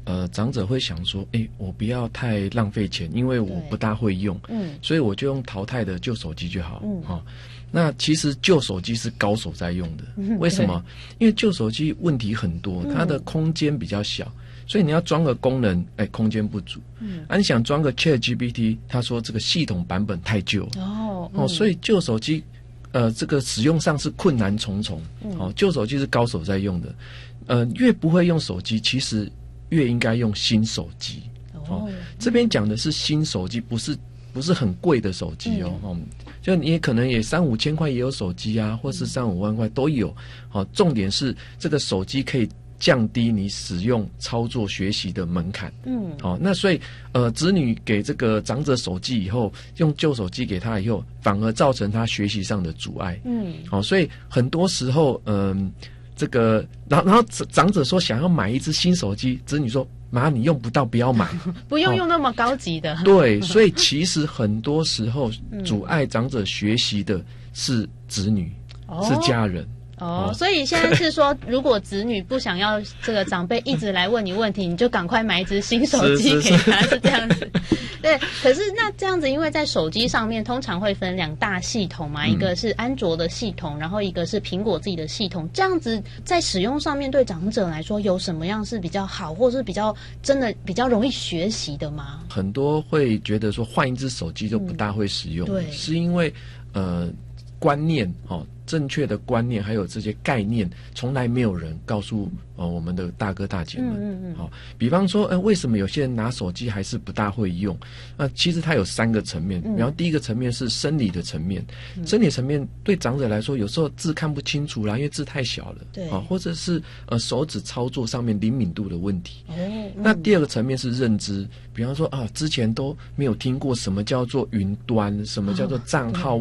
长者会想说，我不要太浪费钱，因为我不大会用，所以我就用淘汰的旧手机就好，那其实旧手机是高手在用的，为什么？因为旧手机问题很多，它的空间比较小，所以你要装个功能，空间不足。你想装个 ChatGPT， 他说这个系统版本太旧，所以旧手机这个使用上是困难重重。旧手机是高手在用的，越不会用手机，其实越应该用新手机。这边讲的是新手机，不是很贵的手机就你可能也3-5千块也有手机啊，或是3-5万块都有。重点是这个手机可以降低你使用、操作、学习的门槛。那所以子女给这个长者手机以后，用旧手机给他以后，反而造成他学习上的阻碍。所以很多时候这个然后长者说想要买一只新手机，子女说妈你用不到不要买不用用那么高级的。 对，所以其实很多时候阻碍长者学习的是子女，是家人。 所以现在是说，如果子女不想要这个长辈一直来问你问题，你就赶快买一只新手机给他，是这样子。对，可是那这样子，因为在手机上面通常会分2大系统嘛，一个是安卓的系统，然后一个是苹果自己的系统。这样子在使用上面对长者来说，有什么样是比较好，或是比较真的比较容易学习的吗？ 很多会觉得说换一只手机就不大会使用，对，是因为观念正确的观念还有这些概念，从来没有人告诉我们的大哥大姐们。比方说为什么有些人拿手机还是不大会用？其实它有3个层面。然后第一个层面是生理的层面，生理层面对长者来说，有时候字看不清楚啦，因为字太小了，对，或者是手指操作上面灵敏度的问题。那第2个层面是认知，比方说之前都没有听过什么叫做云端，什么叫做账号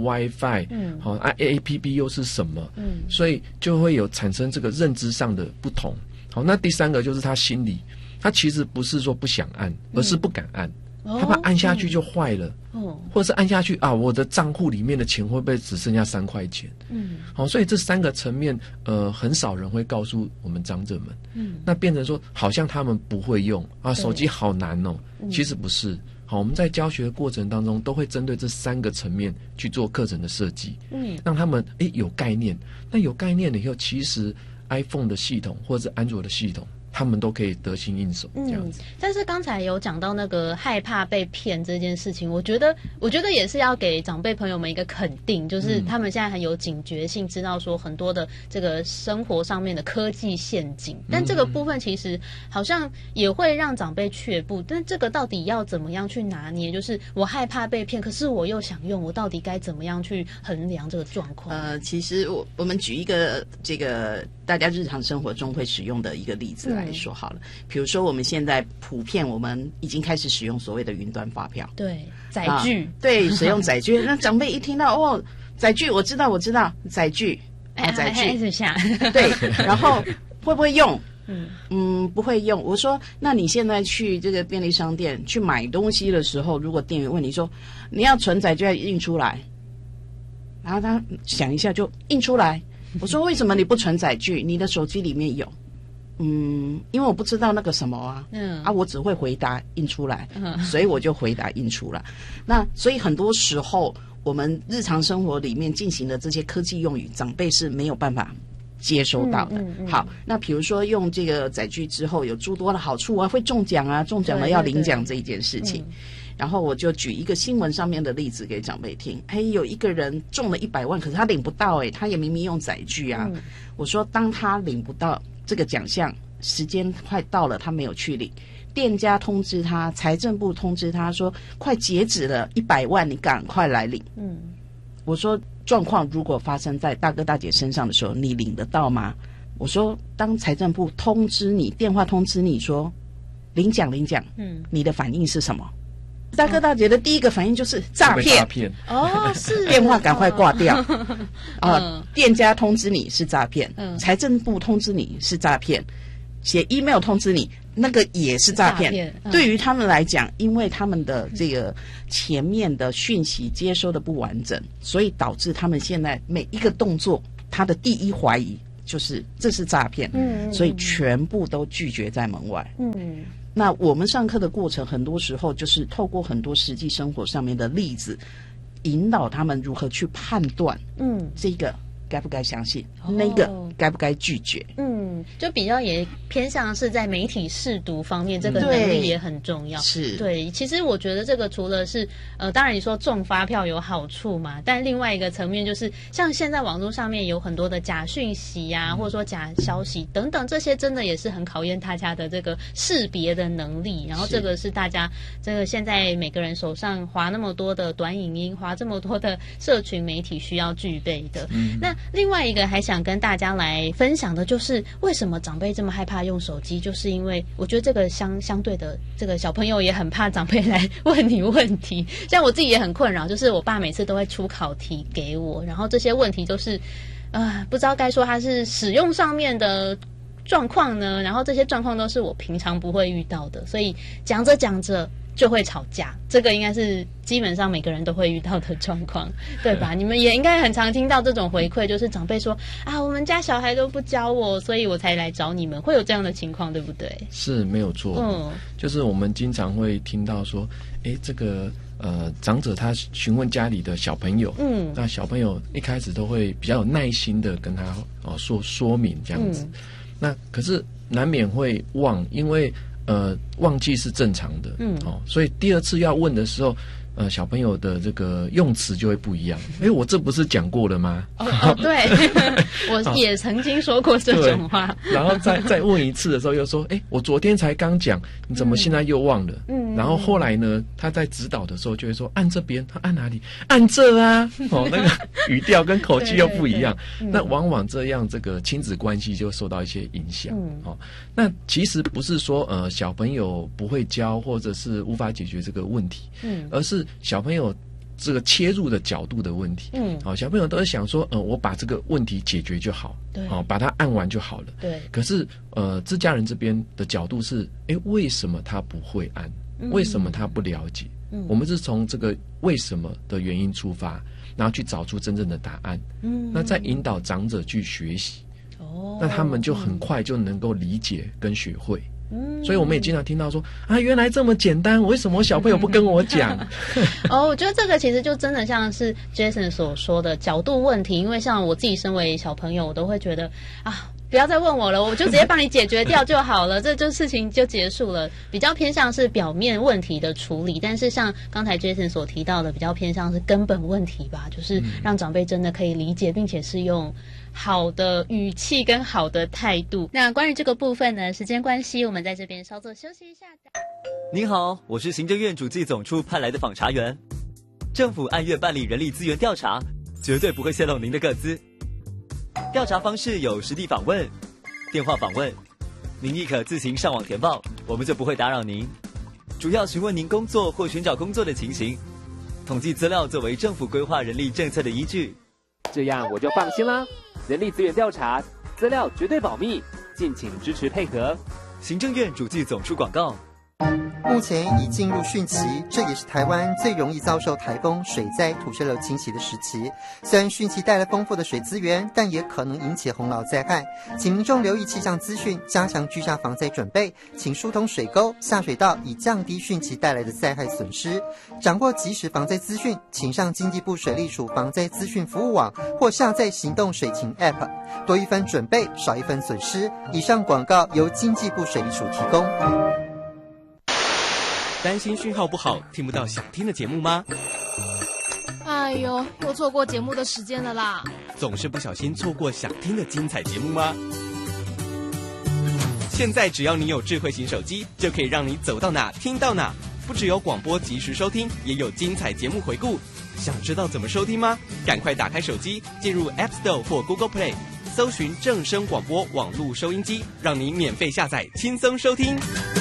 WiFi，APP 又是什么？所以就会有产生这个认知上的不同。那第3个就是他心理，他其实不是说不想按，而是不敢按，他怕按下去就坏了，或者是按下去我的账户里面的钱会不会只剩下3块钱？所以这3个层面很少人会告诉我们长者们。那变成说好像他们不会用手机好难其实不是。我们在教学的过程当中都会针对这3个层面去做课程的设计，让他们有概念。那有概念了以后，其实 iPhone 的系统或者安卓的系统，他们都可以得心应手这样子。 但是刚才有讲到那个害怕被骗这件事情，我觉得也是要给长辈朋友们一个肯定，就是他们现在很有警觉性，知道说很多的这个生活上面的科技陷阱，但这个部分其实好像也会让长辈却步。但这个到底要怎么样去拿捏？就是我害怕被骗，可是我又想用，我到底该怎么样去衡量这个状况？ 其实我们举一个这个大家日常生活中会使用的一个例子来说好了。比如说我们现在普遍我们已经开始使用所谓的云端发票， 对，载具， 对，使用载具。那长辈一听到载具，我知道载具，载具， 一直下， 对，然后会不会用？不会用。我说，那你现在去这个便利商店去买东西的时候，如果店员问你说你要存载具还印出来，然后他想一下就印出来。我说为什么你不存载具？你的手机里面有。因为我不知道那个什么我只会回答印出来，所以我就回答印出来。那所以很多时候我们日常生活里面进行的这些科技用语，长辈是没有办法接收到的。好，那比如说用这个载具之后有诸多的好处会中奖中奖了要领奖这一件事情。然后我就举一个新闻上面的例子给长辈听。有一个人中了100万，可是他领不到他也明明用载具我说当他领不到这个奖项，时间快到了，他没有去领，店家通知他，财政部通知他说快截止了，100万你赶快来领。我说状况如果发生在大哥大姐身上的时候，你领得到吗？我说当财政部通知你，电话通知你说领奖，你的反应是什么？大哥大姐的第一个反应就是诈骗。 是电话赶快挂掉店家通知你是诈骗，财政部通知你是诈骗，写 email 通知你那个也是诈骗。对于他们来讲，因为他们的这个前面的讯息接收的不完整，所以导致他们现在每一个动作他的第一怀疑就是这是诈骗，所以全部都拒绝在门外。那我们上课的过程，很多时候就是透过很多实际生活上面的例子，引导他们如何去判断，这个该不该相信，那个该不该拒绝。 就比较也偏向是在媒体识读方面，这个能力也很重要。 是对，其实我觉得这个除了是当然你说中发票有好处嘛，但另外一个层面就是像现在网络上面有很多的假讯息啊，或者说假消息等等，这些真的也是很考验大家的这个识别的能力。然后这个是大家这个现在每个人手上滑那么多的短影音，滑这么多的社群媒体需要具备的。那另外一个还想跟大家来分享的就是为什么长辈这么害怕用手机，就是因为我觉得这个相对的这个小朋友也很怕长辈来问你问题。像我自己也很困扰，就是我爸每次都会出考题给我，然后这些问题都是不知道该说它是使用上面的状况呢，然后这些状况都是我平常不会遇到的，所以讲着讲着就会吵架，这个应该是基本上每个人都会遇到的状况，对吧？你们也应该很常听到这种回馈，就是长辈说我们家小孩都不教我，所以我才来找你们，会有这样的情况，对不对？ 是没有错，就是我们经常会听到说，这个长者他询问家里的小朋友，那小朋友一开始都会比较有耐心的跟他说明这样子，那可是难免会忘，因为忘记是正常的，所以第二次要问的时候，小朋友的这个用词就会不一样。我这不是讲过了吗？ 对，我也曾经说过这种话。 然后再问一次的时候，又说，我昨天才刚讲，你怎么现在又忘了？然后后来呢，他在指导的时候就会说，按这边，他按哪里？按这啊！那个语调跟口气又不一样。那往往这样，这个亲子关系就受到一些影响。那其实不是说小朋友不会教，或者是无法解决这个问题，而是小朋友这个切入的角度的问题。小朋友都是想说，我把这个问题解决就好，把它按完就好了。对。可是自家人这边的角度是，为什么他不会按？为什么他不了解？我们是从这个为什么的原因出发，然后去找出真正的答案。那再引导长者去学习。那他们就很快就能够理解跟学会。所以我们也经常听到说，原来这么简单，为什么我小朋友不跟我讲？ 我觉得这个其实就真的像是 Jason 所说的角度问题，因为像我自己身为小朋友，我都会觉得不要再问我了，我就直接帮你解决掉就好了，这事情就结束了。比较偏向是表面问题的处理，但是像刚才 Jason 所提到的，比较偏向是根本问题吧，就是让长辈真的可以理解，并且是用好的语气跟好的态度。那关于这个部分呢，时间关系，我们在这边稍作休息一下。 您好，我是行政院主计总处派来的访查员。政府按月办理人力资源调查，绝对不会泄露您的个资。调查方式有实地访问、电话访问，您亦可自行上网填报，我们就不会打扰您。主要询问您工作或寻找工作的情形，统计资料作为政府规划人力政策的依据。 这样我就放心啦。人力资源调查资料绝对保密，敬请支持配合。 行政院主计总处广告。 目前已进入汛期，这也是台湾最容易遭受台风、水灾、土石流侵袭的时期。虽然汛期带来丰富的水资源，但也可能引起洪涝灾害，请民众留意气象资讯，加强居家防灾准备，请疏通水沟、下水道，以降低汛期带来的灾害损失。掌握即时防灾资讯，请上经济部水利署防灾资讯服务网或下载行动水情 App， 多一分准备，少一分损失。以上广告由经济部水利署提供。 担心讯号不好，听不到想听的节目吗？ 哎呦，又错过节目的时间了啦！ 总是不小心错过想听的精彩节目吗？现在只要你有智慧型手机，就可以让你走到哪听到哪。不只有广播即时收听，也有精彩节目回顾。想知道怎么收听吗？赶快打开手机，进入 App Store 或 Google Play， 搜寻正声广播网络收音机，让你免费下载，轻松收听。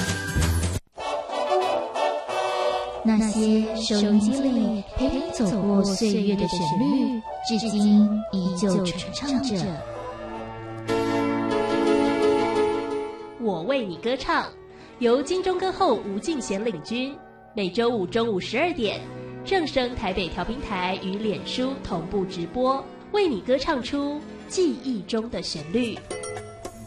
那些收音机里陪你走过岁月的旋律，至今依旧传唱着。 我为你歌唱，由金钟歌后吴敬贤领军，每周五中午12点，正声台北调频台与脸书同步直播，为你歌唱出记忆中的旋律。